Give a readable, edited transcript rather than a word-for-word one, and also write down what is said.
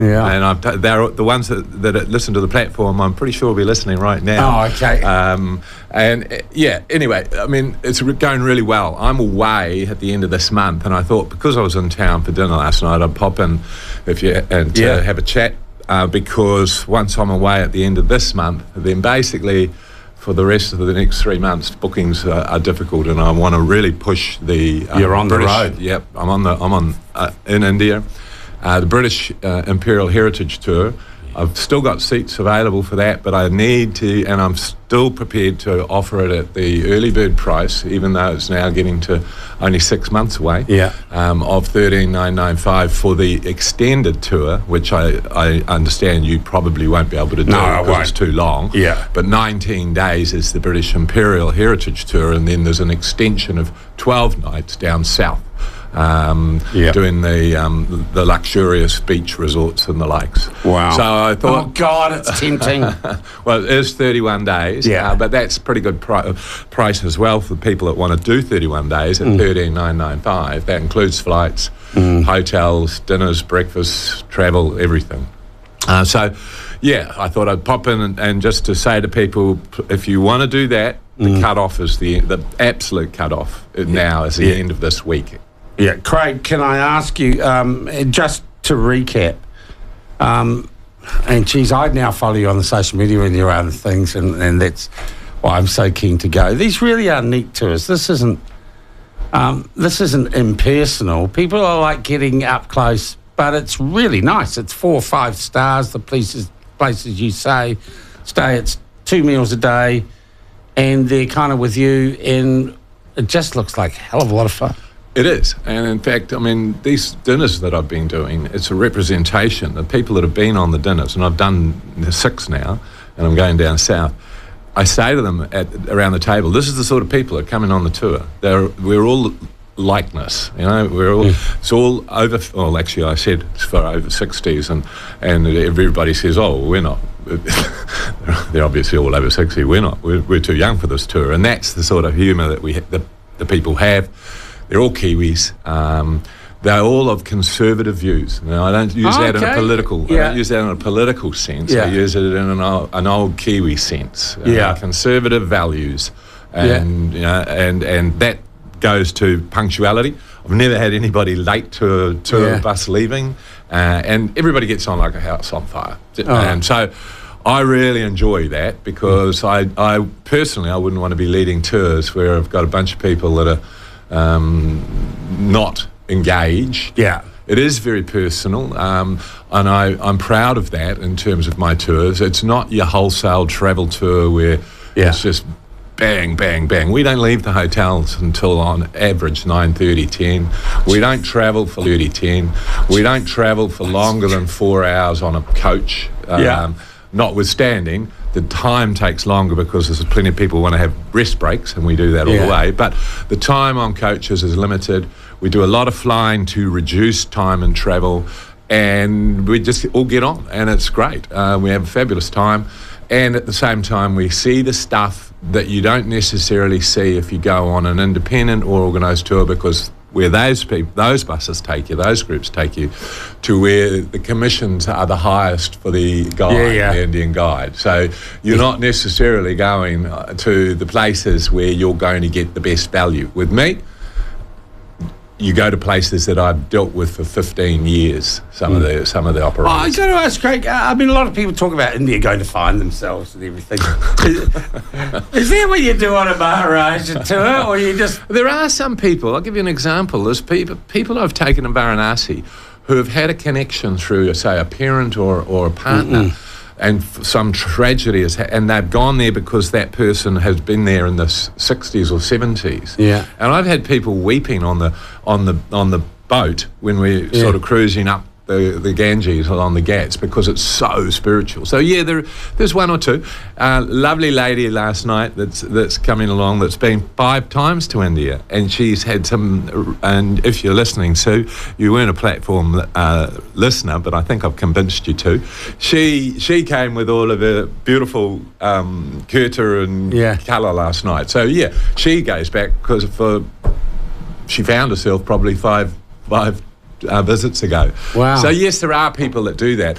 Yeah. And they're the ones that listen to the platform. I'm pretty sure will be listening right now. Oh, okay. Anyway, I mean, it's going really well. I'm away at the end of this month, and I thought because I was in town for dinner last night, I'd pop in to have a chat. Because once I'm away at the end of this month, then basically for the rest of the next 3 months, bookings are difficult, and I want to really push the. You're on British, the road. Yep, I'm in India, the British Imperial Heritage Tour. I've still got seats available for that, but I need to, and I'm still prepared to offer it at the early bird price, even though it's now getting to only 6 months away. Yeah. Of $13,995 for the extended tour, which I understand you probably won't be able to do because it's too long. Yeah. But 19 days is the British Imperial Heritage Tour, and then there's an extension of 12 nights down south. Doing the luxurious beach resorts and the lakes. Wow. So I thought... Oh, God, it's tempting. Well, it is 31 days, but that's pretty good price as well for people that want to do 31 days at $13,995. That includes flights, hotels, dinners, breakfasts, travel, everything. I thought I'd pop in and just to say to people, if you want to do that, the cut-off is the absolute cut-off now is the end of this week. Yeah, Craig, can I ask you, just to recap, and geez, I now follow you on the social media and your other things, and that's why I'm so keen to go. These really are neat tours. This isn't impersonal. People are like getting up close, but it's really nice. It's 4 or 5 stars, the places you stay. It's 2 meals a day, and they're kind of with you, and it just looks like a hell of a lot of fun. It is, and in fact, I mean, these dinners that I've been doing, it's a representation. The people that have been on the dinners, and I've done 6 now, and I'm going down south, I say to them around the table, this is the sort of people that are coming on the tour. We're all likeness, you know, it's all over, well, actually I said it's for over 60s, and everybody says, oh, we're not. They're obviously all over 60, we're not. We're too young for this tour, and that's the sort of humour that the people have. They're all Kiwis. They're all of conservative views. Now, I don't use that in a political. I don't use that in a political sense. I use it in an old Kiwi sense. Conservative values, and and that goes to punctuality. I've never had anybody late to a tour bus leaving, and everybody gets on like a house on fire. And so I really enjoy that because I personally I wouldn't want to be leading tours where I've got a bunch of people that are not engaged. Yeah. It is very personal, and I'm proud of that in terms of my tours. It's not your wholesale travel tour where it's just bang, bang, bang. We don't leave the hotels until on average 9:30, 10. We don't travel for 30, 10. We don't travel for longer than 4 hours on a coach. Notwithstanding, the time takes longer because there's plenty of people who want to have rest breaks, and we do that all the way. But the time on coaches is limited. We do a lot of flying to reduce time and travel, and we just all get on, and it's great. We have a fabulous time, and at the same time, we see the stuff that you don't necessarily see if you go on an independent or organised tour, because where those buses take you, those groups take you to where the commissions are the highest for the guide, the Indian guide. So you're not necessarily going to the places where you're going to get the best value. With me, you go to places that I've dealt with for 15 years, some of the operators. I got to ask, Craig, I mean, a lot of people talk about India going to find themselves and everything. Is that what you do on a Maharaja tour, or you just... There are some people, I'll give you an example. There's people I've taken in Varanasi who have had a connection through, say, a parent or a partner, and some tragedy and they've gone there because that person has been there in the 60s or 70s. Yeah. And I've had people weeping on the boat when we're sort of cruising up the Ganges along the Ghats because it's so spiritual. So there's one or two. Lovely lady last night that's coming along that's been 5 times to India, and she's had some. And if you're listening, Sue, you weren't a platform listener, but I think I've convinced you to. She came with all of her beautiful kurta and colour last night. So she goes back because she found herself probably five visits ago. Wow. So yes, there are people that do that.